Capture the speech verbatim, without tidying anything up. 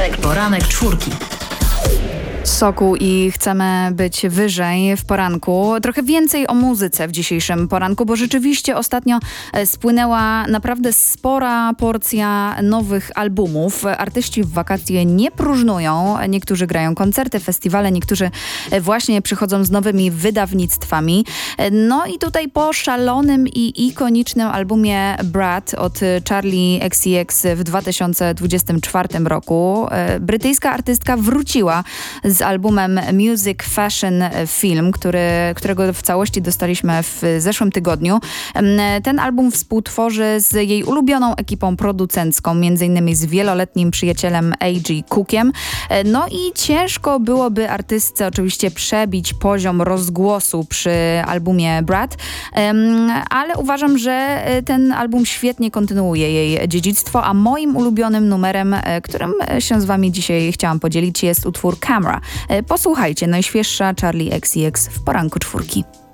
Poranek. Poranek czwórki. Soku i chcemy być wyżej w poranku. Trochę więcej o muzyce w dzisiejszym poranku, bo rzeczywiście ostatnio spłynęła naprawdę spora porcja nowych albumów. Artyści w wakacje nie próżnują. Niektórzy grają koncerty, festiwale, niektórzy właśnie przychodzą z nowymi wydawnictwami. No i tutaj po szalonym i ikonicznym albumie Brat od Charli X C X w dwa tysiące dwudziestym czwartym roku brytyjska artystka wróciła z albumem Music Fashion Film, który, którego w całości dostaliśmy w zeszłym tygodniu. Ten album współtworzy z jej ulubioną ekipą producencką, między innymi z wieloletnim przyjacielem A G Cookiem. No i ciężko byłoby artystce oczywiście przebić poziom rozgłosu przy albumie Brat, ale uważam, że ten album świetnie kontynuuje jej dziedzictwo, a moim ulubionym numerem, którym się z wami dzisiaj chciałam podzielić, jest utwór Camera. Posłuchajcie, najświeższa Charli X C X w poranku czwórki.